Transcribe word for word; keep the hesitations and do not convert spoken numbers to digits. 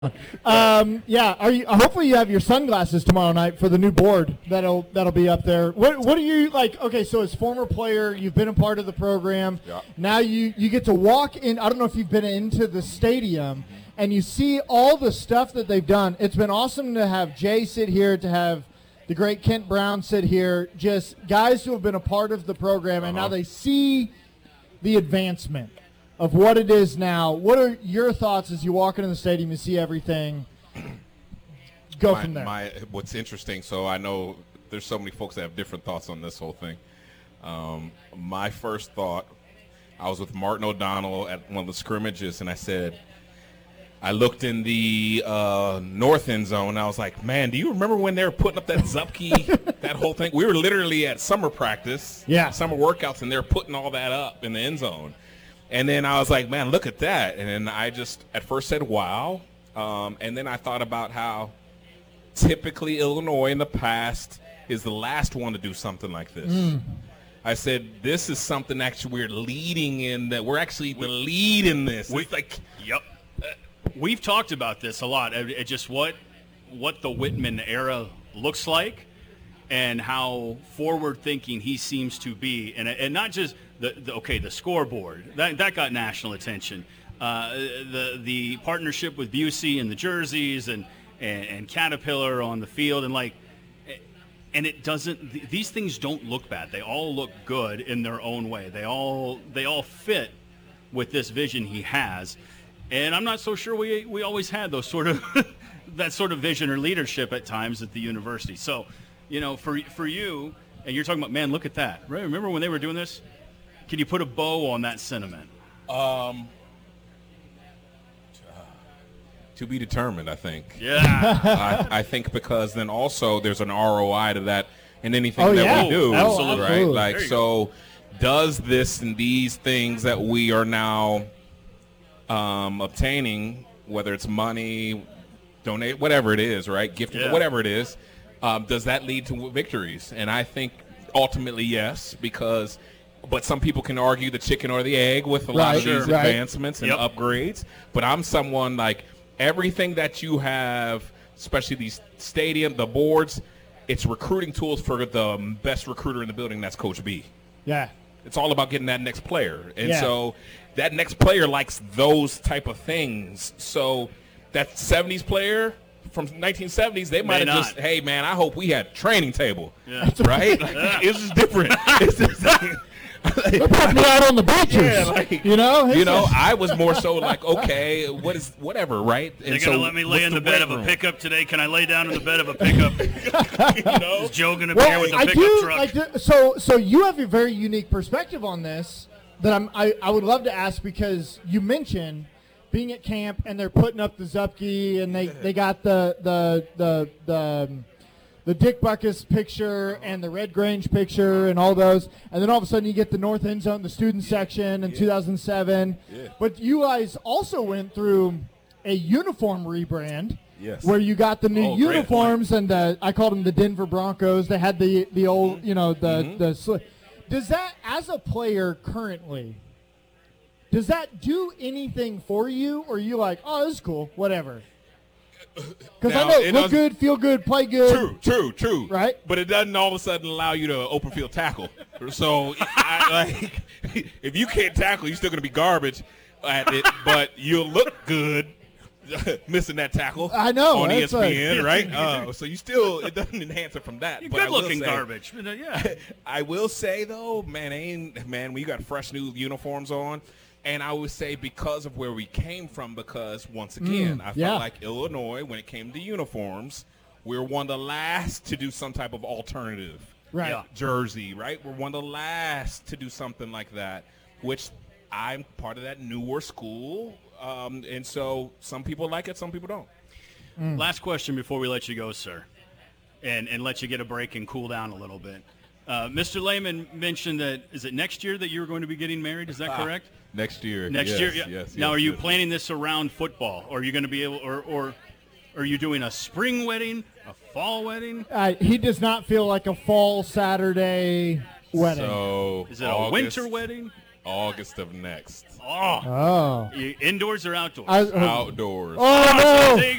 Um, yeah, are you? Hopefully, you have your sunglasses tomorrow night for the new board that'll that'll be up there. What What are you like? Okay, so as former player, you've been a part of the program. Yeah. Now you you get to walk in. I don't know if you've been into the stadium and you see all the stuff that they've done. It's been awesome to have Jay sit here, to have the great Kent Brown sit here. Just guys who have been a part of the program, and Uh-huh. now they see the advancement of what it is now. What are your thoughts as you walk into the stadium and see everything? Go my, from there. My, what's interesting, so I know there's so many folks that have different thoughts on this whole thing. Um, my first thought, I was with Martin O'Donnell at one of the scrimmages, and I said, I looked in the uh, north end zone, and I was like, man, do you remember when they were putting up that Zupke, that whole thing? We were literally at summer practice, Yeah. summer workouts, and they're putting all that up in the end zone. And then I was like, man, look at that. And then I just at first said, wow. Um, and then I thought about how typically Illinois in the past is the last one to do something like this. Mm. I said, this is something actually we're leading in, that we're actually the lead in this. We, It's like, yep. Uh, we've talked about this a lot. It, it just what what the Whitman era looks like and how forward-thinking he seems to be. And, and not just – The, the, okay, the scoreboard, that that got national attention. Uh, the the partnership with Busey and the jerseys and, and, and Caterpillar on the field, and like, and it doesn't. Th- these things don't look bad. They all look good in their own way. They all they all fit with this vision he has, and I'm not so sure we we always had those sort of that sort of vision or leadership at times at the university. So, you know, for for you, and you're talking about, man, look at that. Right? Remember when they were doing this? Can you put a bow on that sentiment? Um, to be determined, I think. Yeah. I, I think because then also there's an R O I to that in anything Oh, that yeah. we do. Oh, absolutely. Right? absolutely. Like, There you so does this and these things that we are now um, obtaining, whether it's money, donate, whatever it is, right? Gift, Yeah. whatever it is, um, does that lead to victories? And I think ultimately yes, because – but some people can argue the chicken or the egg with a lot Right, of these sure. Right. advancements and Yep. upgrades. But I'm someone like everything that you have, especially these stadium, the boards, it's recruiting tools for the best recruiter in the building. That's Coach B. Yeah. It's all about getting that next player. And Yeah. so that next player likes those type of things. So that seventies player from nineteen seventies, they might have not. just, hey, man, I hope we had a training table. Yeah. Right? Like, it's just different. It's just like, They're putting me out on the beaches. Yeah, like, you know? you know, I was more so like, okay, what is whatever, right? They're And going to so let me what's lay in the, bed weight of a room? pickup today. Can I lay down in the bed of a pickup? You know? Is Joe going to be here well, with the I pickup do truck? like to, so. So you have a very unique perspective on this that I'm. I, I would love to ask, because you mentioned being at camp and they're putting up the Zupke and they, they got the the the the. Um, the Dick Buckus picture and the Red Grange picture and all those, and then all of a sudden you get the North End Zone, the student section in two thousand seven. Yeah. But you guys also went through a uniform rebrand, Yes. where you got the new Oh, great uniforms and the, I called them the Denver Broncos. They had the the old, you know, the Mhm. the. Sli- does that, as a player currently, does that do anything for you, or are you like, oh, this is cool, whatever? Because I Now, know it look does- good, feel good, play good. True, true, true. Right. But it doesn't all of a sudden allow you to open field tackle. So, I, like, if you can't tackle, you're still going to be garbage at it, but you'll look good missing that tackle. I know, on E that's S P N, like- right? Uh, so you still, it doesn't enhance it from that. You're but I will good-looking say- garbage. Uh, Yeah. I will say though, man, ain't man, we got fresh new uniforms on, and I would say because of where we came from, because once again, Mm, I felt yeah. like Illinois, when it came to uniforms, we were one of the last to do some type of alternative Right. Yeah. jersey, right? We're one of the last to do something like that, which I'm part of that newer school, um, and so some people like it, some people don't. Mm. Last question before we let you go, sir, and, and let you get a break and cool down a little bit. Uh, Mister Lehman mentioned that, is it next year that you're going to be getting married? Is that correct? Next year. Next yes, year? Yeah. Yes, Now, yes, are you yes. planning this around football? Or are you going to be able, or, or are you doing a spring wedding, a fall wedding? Uh, he does not feel like a fall Saturday wedding. So Is it a August- winter wedding? August of next. Oh, Oh. you- indoors or outdoors? I, uh, Outdoors. oh, no. There you